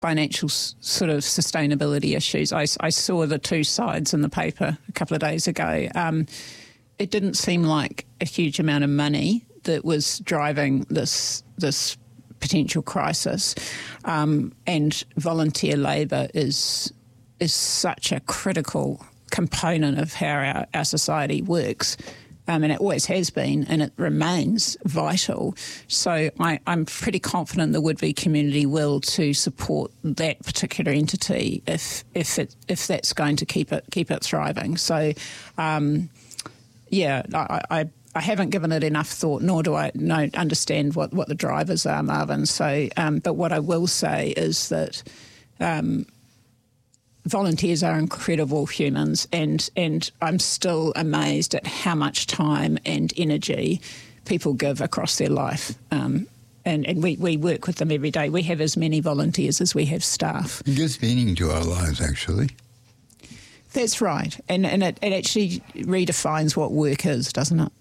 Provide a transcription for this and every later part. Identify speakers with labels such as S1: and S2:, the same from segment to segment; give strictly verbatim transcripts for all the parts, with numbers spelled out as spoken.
S1: financial s- sort of sustainability issues. I, I saw the two sides in the paper a couple of days ago. Um, it didn't seem like a huge amount of money that was driving this this potential crisis, um, and volunteer labour is is such a critical component of how our, our society works. Um, and it always has been, and it remains vital. So I, I'm pretty confident the Woodview community will to support that particular entity if if it if that's going to keep it keep it thriving. So, um, yeah, I, I I haven't given it enough thought, nor do I know understand what, what the drivers are, Marvin. So, um, but what I will say is that. Um, Volunteers are incredible humans, and, and I'm still amazed at how much time and energy people give across their life. Um, and and we, we work with them every day. We have as many volunteers as we have staff.
S2: It gives meaning to our lives, actually.
S1: That's right. And, and it, it actually redefines what work is, doesn't it?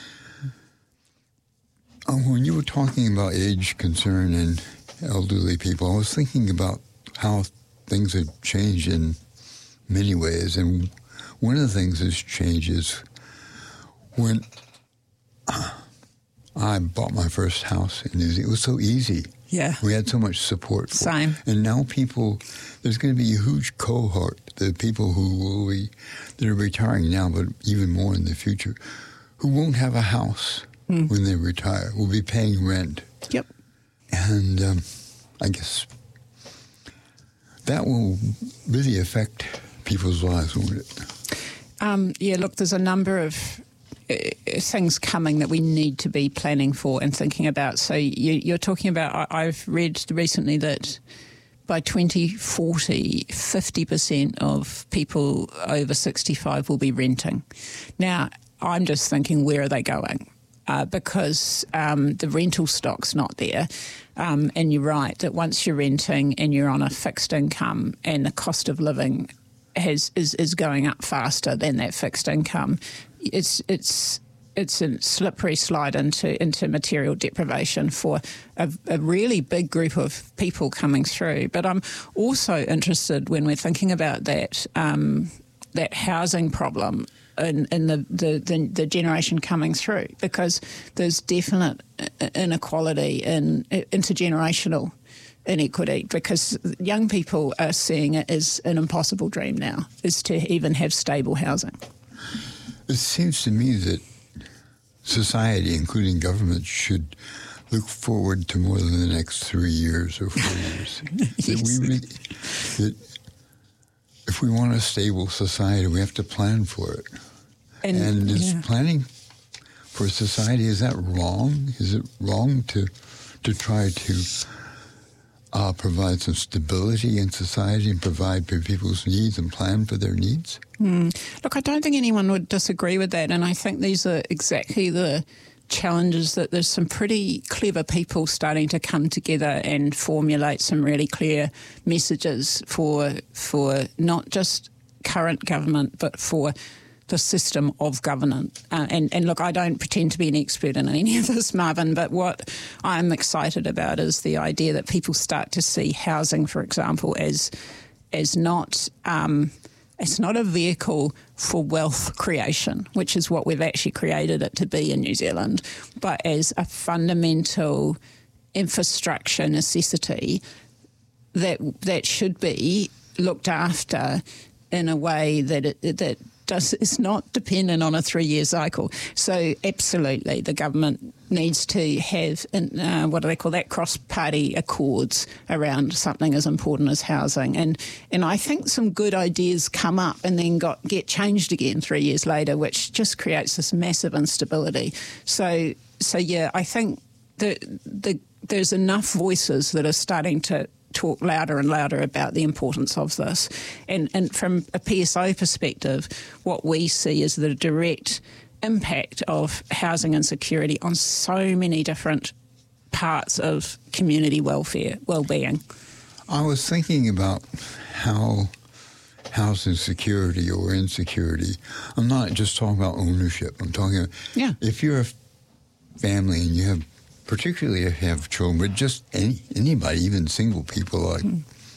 S2: Uh, when you were talking about age concern and elderly people, I was thinking about how things have changed in many ways, and one of the things that's changed is when I bought my first house in New Zealand, it was so easy.
S1: Yeah.
S2: We had so much support. For
S1: Same.
S2: It. And now people, there's going to be a huge cohort, the people who will be, that are retiring now, but even more in the future, who won't have a house mm. when they retire, will be paying rent.
S1: Yep.
S2: And um, I guess that will really affect people's lives, won't it?
S1: Um, yeah, look, there's a number of uh, things coming that we need to be planning for and thinking about. So you, you're talking about, I, I've read recently that by twenty forty, fifty percent of people over sixty-five will be renting. Now, I'm just thinking, where are they going? Uh, because um, the rental stock's not there. Um, and you're right that once you're renting and you're on a fixed income and the cost of living has is, is going up faster than that fixed income, it's it's it's a slippery slide into into material deprivation for a, a really big group of people coming through. But I'm also interested when we're thinking about that um, that housing problem in, in the, the, the, the generation coming through, because there's definite inequality in intergenerational inequity, because young people are seeing it as an impossible dream now, is to even have stable housing.
S2: It seems to me that society, including government, should look forward to more than the next three years or four years.
S1: Yes.
S2: That we really, that if we want a stable society, we have to plan for it. And, and is yeah. planning for society, is that wrong? Is it wrong to to try to uh, provide some stability in society and provide for people's needs and plan for their needs?
S1: Mm. Look, I don't think anyone would disagree with that, and I think these are exactly the challenges that there's some pretty clever people starting to come together and formulate some really clear messages for for not just current government, but for the system of government. Uh, and, and look, I don't pretend to be an expert in any of this, Marvin, but what I'm excited about is the idea that people start to see housing, for example, as as not um, it's not a vehicle for wealth creation, which is what we've actually created it to be in New Zealand, but as a fundamental infrastructure necessity that that should be looked after in a way that it, that does is not dependent on a three-year cycle. So absolutely, the government needs to have, uh, what do they call that, cross-party accords around something as important as housing. And and I think some good ideas come up and then got get changed again three years later, which just creates this massive instability. So, so yeah, I think the, the, there's enough voices that are starting to talk louder and louder about the importance of this. And, and from a P S O perspective, what we see is the direct impact of housing insecurity on so many different parts of community welfare, well-being.
S2: I was thinking about how housing security or insecurity, I'm not just talking about ownership, I'm talking about
S1: yeah.
S2: if you're a family and you have, particularly if you have children, but just any, anybody, even single people like mm.